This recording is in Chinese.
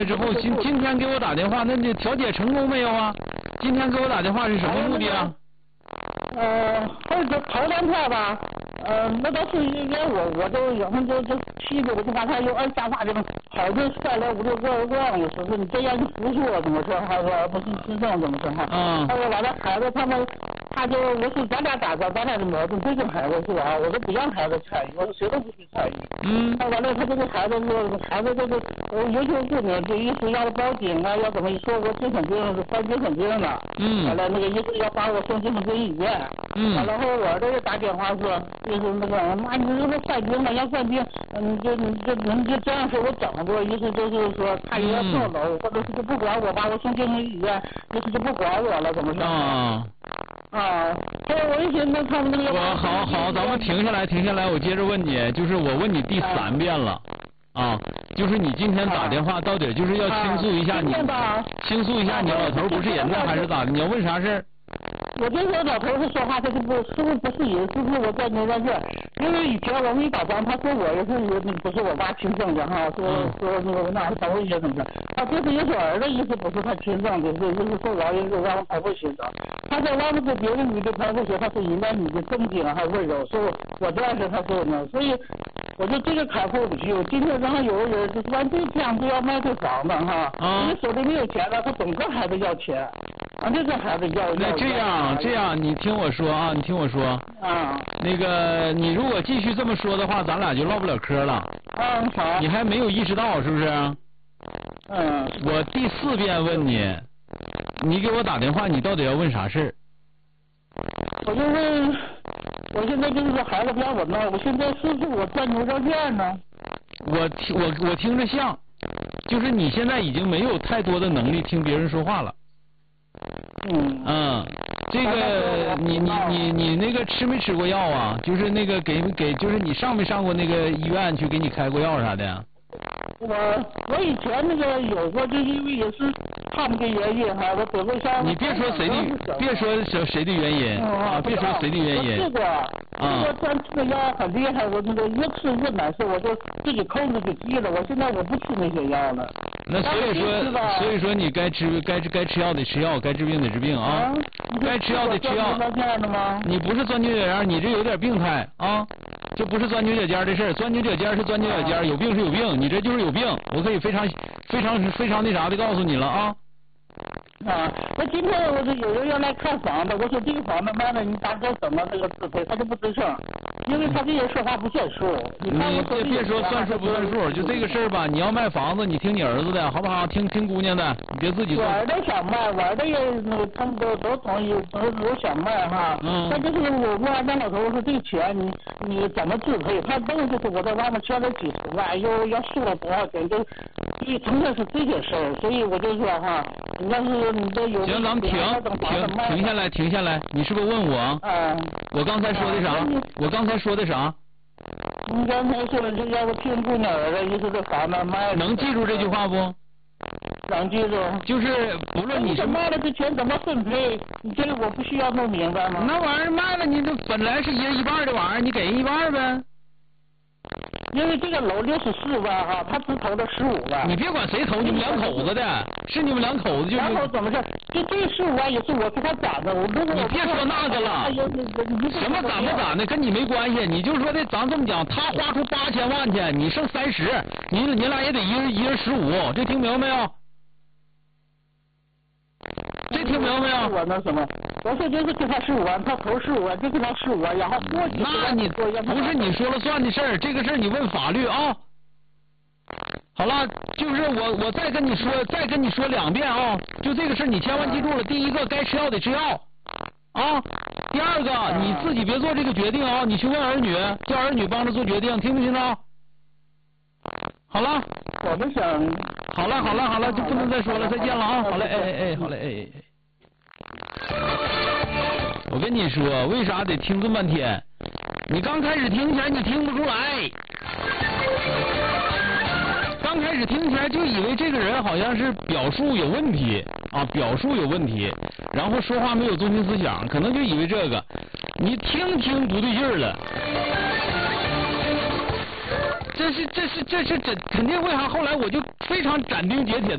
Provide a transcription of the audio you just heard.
之后，今天给我打电话，那你调解成功没有啊？今天给我打电话是什么目的啊？ 或者头2天吧，那倒是因为我都有时候就气的，我就把他又按下发的好就3来5、6个忘了，说你这样就胡说怎么说，还说不是真正怎么说哈？他说完了孩子他就我说咱俩打咱俩的矛盾就跟孩子是吧？我说不让孩子参与，我说谁都不许参与。完了他这个孩子说孩子这个有求不呢，就意思要报警啊，要怎么说我精神病是犯精神病了。完了那个意思要把我送精神病医院。完了后我儿子又打电话说，就是那个妈你这不犯病了，要犯病，你就这样说我整过，意思就是说他也要跳楼，或者是就不管我，把我送精神医院，意思就不管我了，怎么说？后来我一寻思他们那个。 好，咱们停下来，我接着问你，就是我问你第3遍了。就是你今天打电话到底就是要倾诉一下你老头不是人呢还是咋的？你要问啥事儿？ 我就说老头子说话，他就不是人，是不是我在那在这？因为以前我没打仗，他说我也是不是我爸亲生的哈，说那个我哪是保卫学怎么的？他这次也说儿子意思不是他亲生的，就是说我也是让保卫学的。他在外面跟别的女的保卫学，他说人家女的正经还温柔，说我这样是他说呢，所以我就这个坎过不去。今天然后有个人就突然这样就要卖这房子哈，因为手里没有钱了，他总跟孩子要钱。这个孩子要。 那这样，你听我说啊，那个你如果继续这么说的话，咱俩就唠不了嗑了。 好。 你还没有意识到是不是？我第4遍问你，你给我打电话，你到底要问啥事儿？ 我就问，我现在就是说孩子不让我闹，我现在是不是我钻牛角尖呢？ 我听着像，就是你现在已经没有太多的能力听别人说话了。这个你那个吃没吃过药啊？就是那个给就是你上没上过那个医院去给你开过药啥的呀？ 我以前那个有过，就是因为也是他们的原因哈，我得过上。 你别说谁的原因别说谁的原因。 这个咱吃的药很厉害，我那个越吃越难受，我就自己控制就记了。我现在我不吃那些药了。 那所以说你该吃药得吃药，该治病得治病啊。该吃药得吃药。你不是钻牛角尖，你这有点病态啊。这不是钻牛角尖的事儿，钻牛角尖是钻牛角尖，有病是有病，你这就是有病，我可以非常那啥的告诉你了啊。 那今天我说有人要来看房子，我说这个房子卖了，你打算怎么这个支配？他就不吱声，因为他这些说话不算数。你别说算数不算数，就这个事儿吧，你要卖房子，你听你儿子的，好不好？听姑娘的，你别自己做。 我儿子想卖，我儿子也他们都同意，都想卖哈。但就是我问俺老头说这个钱你怎么支配？他等于就是我在外面欠了几十万，又要输了多少钱，就成天是这些事儿，所以我就说哈，你要是你这有。 行，咱们停下来，你是不是问我？我刚才说的啥？我刚才说的啥？ 你刚才说的是要不听姑娘儿的意思，这房子卖。 能记住这句话不？ 能记住。 就是不论你是卖了这钱怎么分配，你这个我不需要弄明白吗？ 那玩意儿卖了，你这本来是一半的玩意儿，你给人1半呗。 因为这个楼64万哈，他只投了15万。 你别管谁投，你们两口子的，是你们两口子就。 两口怎么事？这15万也是我给他攒的， 你别说那个了，什么攒不攒的跟你没关系，你就说的，咱这么讲，他花出8000万去，你剩30，你俩也得一人15，这听明白没有？这听明白没有？ 我那什么，我说就是给他15万，他投15万，就给他15万，然后过去。 那你不是你说了算的事儿，这个事儿你问法律啊。好了，就是我再跟你说2遍啊，就这个事儿你千万记住了。第一个，该吃药得吃药啊。第二个，你自己别做这个决定啊，你去问儿女，叫儿女帮着做决定，听没听到？好了。 我们想。 好了，就不能再说了，再见了啊！好嘞，好嘞，我跟你说，为啥得听这么半天？你刚开始听起来你听不出来，刚开始听起来就以为这个人好像是表述有问题啊，然后说话没有中心思想，可能就以为这个，你听不对劲儿了。这是肯定为啥后来我就非常斩钉截铁的